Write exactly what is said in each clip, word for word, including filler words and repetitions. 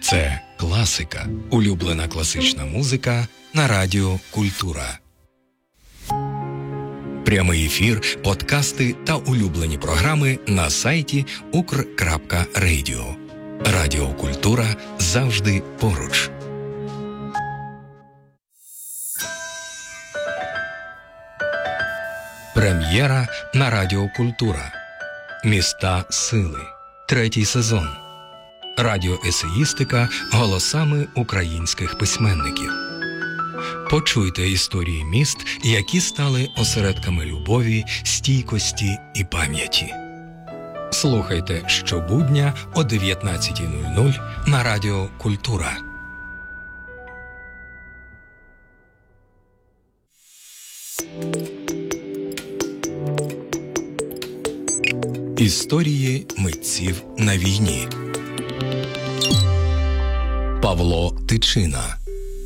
Це класика, улюблена класична музика на Радіо Культура. Прямий ефір, подкасти та улюблені програми на сайті укр крапка радіо. Радіо Культура завжди поруч. Прем'єра на Радіо Культура. Міста сили. Третій сезон. Радіоесеїстика голосами українських письменників. Почуйте історії міст, які стали осередками любові, стійкості і пам'яті. Слухайте щобудня о дев'ятнадцятій нуль нуль на Радіо Культура. Історії митців на війні. Павло Тичина.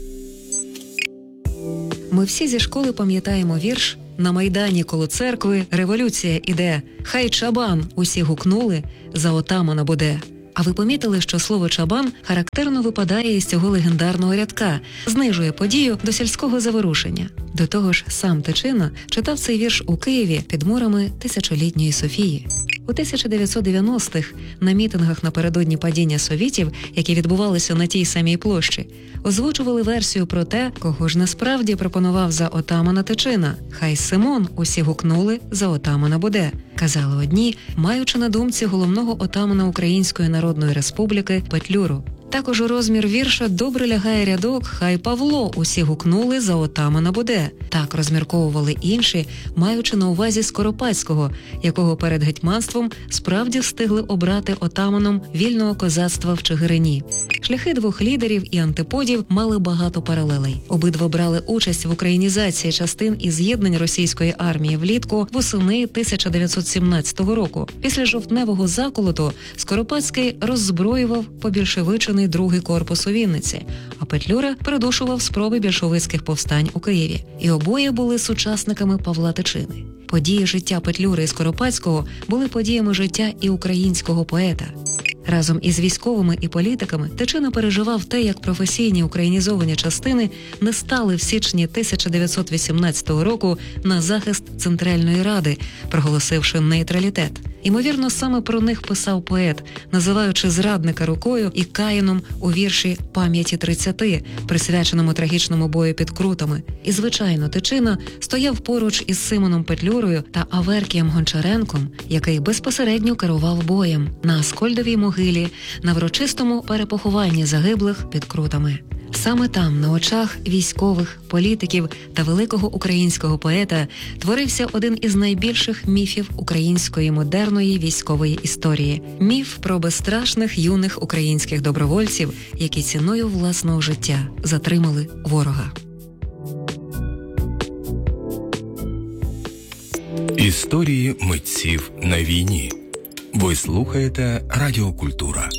Ми всі зі школи пам'ятаємо вірш «На Майдані коло церкви революція іде, хай чабан усі гукнули, за отамана буде». А ви помітили, що слово «чабан» характерно випадає із цього легендарного рядка, знижує подію до сільського заворушення. До того ж, сам Тичина читав цей вірш у Києві під мурами тисячолітньої Софії. У тисяча дев'ятсот дев'яностих на мітингах напередодні падіння совітів, які відбувалися на тій самій площі, озвучували версію про те, кого ж насправді пропонував за отамана Тичина. «Хай Симон усі гукнули, за отамана буде», казали одні, маючи на думці головного отамана Української Народної Республіки Петлюру. Також у розмір вірша добре лягає рядок «Хай Павло усі гукнули, за отамана буде». Так розмірковували інші, маючи на увазі Скоропадського, якого перед гетьманством справді встигли обрати отаманом вільного козацтва в Чигирині. Шляхи двох лідерів і антиподів мали багато паралелей. Обидва брали участь в українізації частин і з'єднань російської армії влітку восени тисяча дев'ятсот сімнадцятого року. Після жовтневого заколоту Скоропадський роззброював побільшевичений другий корпус у Вінниці, а Петлюра придушував спроби більшовицьких повстань у Києві. І обоє були сучасниками Павла Тичини. Події життя Петлюри і Скоропадського були подіями життя і українського поета. Разом із військовими і політиками Тичина переживав те, як професійні українізовані частини не стали в січні тисяча дев'ятсот вісімнадцятого року на захист Центральної Ради, проголосивши нейтралітет. Ймовірно, саме про них писав поет, називаючи зрадника рукою і Каїном у вірші «Пам'яті тридцяти», присвяченому трагічному бою під Крутами. І, звичайно, Тичина стояв поруч із Симоном Петлюрою та Аверкієм Гончаренком, який безпосередньо керував боєм на Аскольдовій могилі, на врочистому перепохованні загиблих під Крутами. Саме там, на очах військових, політиків та великого українського поета, творився один із найбільших міфів української модерної військової історії. Міф про безстрашних юних українських добровольців, які ціною власного життя затримали ворога. Історії митців на війні. Ви слухаєте Радіо Культура.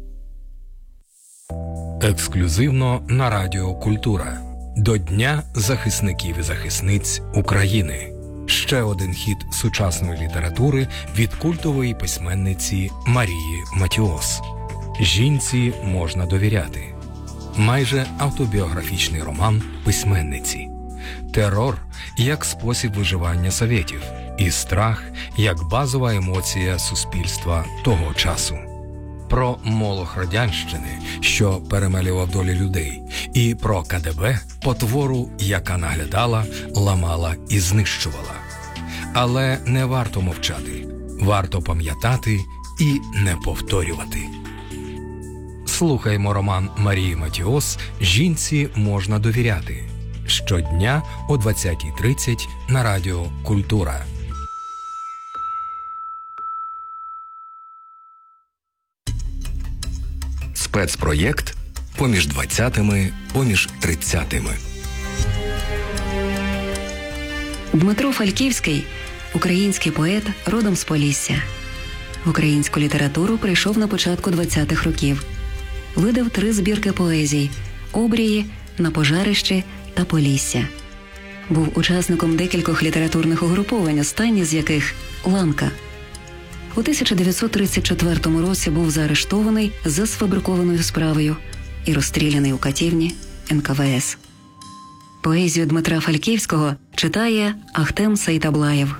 Ексклюзивно на Радіо Культура. До Дня захисників і захисниць України. Ще один хіт сучасної літератури від культової письменниці Марії Матіос. Жінці можна довіряти. Майже автобіографічний роман письменниці. Терор як спосіб виживання совєтів. І страх як базова емоція суспільства того часу. Про молох радянщини, що перемелював долі людей, і про ка де бе, потвору, яка наглядала, ламала і знищувала. Але не варто мовчати, варто пам'ятати і не повторювати. Слухаймо роман Марії Матіос «Жінці можна довіряти» щодня о двадцятій тридцять на Радіо Культура. Спецпроєкт «Поміж двадцятими, поміж тридцятими». Дмитро Фальківський – український поет, родом з Полісся. В українську літературу прийшов на початку двадцятих років. Видав три збірки поезій «Обрії», «На пожарищі» та «Полісся». Був учасником декількох літературних угруповань, останні з яких «Ланка». У тисяча дев'ятсот тридцять четвертому році був заарештований за сфабрикованою справою, і розстріляний у катівні ен ка ве ес. Поезію Дмитра Фальківського читає Ахтем Сейтаблаєв.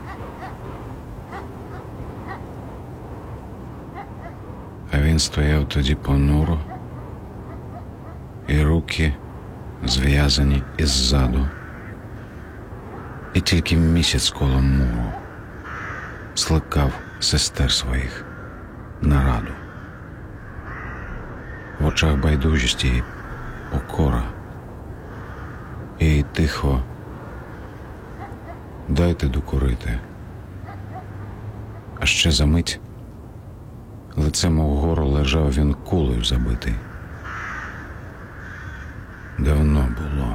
А він стояв тоді понуро, і руки зв'язані іззаду, і тільки місяць коло муру скликав сестер своїх на раду. В очах байдужість і покора, і тихо: дайте докурити. А ще за мить лицем угору лежав він кулею забитий. Давно було.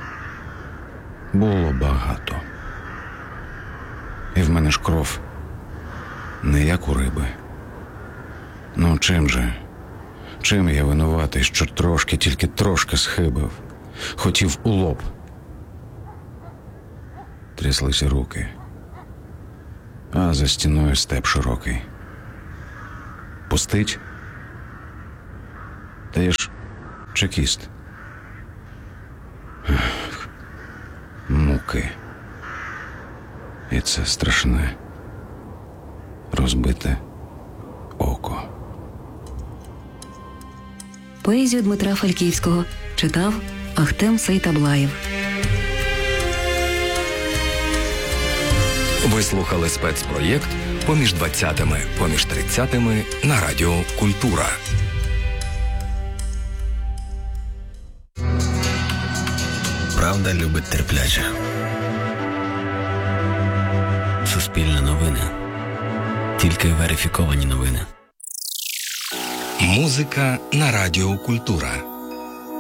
Було багато. І в мене ж кров не як у риби. Ну чим же? Чим я винуватий, що трошки, тільки трошки схибив? Хотів у лоб. Тряслися руки, а за стіною степ широкий. Пустить? Та я ж чекіст. Ех, муки. І це страшне розбите око. Поезію Дмитра Фальківського читав Ахтем Сейтаблаєв. Ви слухали спецпроєкт «Поміж двадцятими, поміж тридцятими» на Радіо Культура. Правда любить терплячих. Суспільне новини. Тільки верифіковані новини. Музика на Радіо Культура.